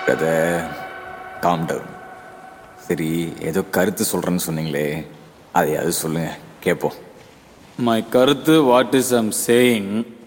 Brother, calm down. சரி, ஏதோ கருத்து சொல்கிறேன்னு சொன்னீங்களே, அதையாவது சொல்லுங்கள் கேட்போம். மை கருத்து, வாட் இஸ் ஐம் சேயிங்,